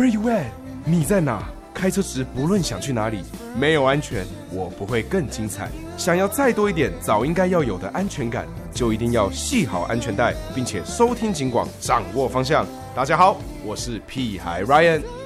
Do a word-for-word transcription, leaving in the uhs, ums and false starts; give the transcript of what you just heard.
Where you at？ 你在哪？开车时不论想去哪里，没有安全，我不会更精彩。想要再多一点早应该要有的安全感，就一定要系好安全带，并且收听警广，掌握方向。大家好，我是屁孩 Ryan。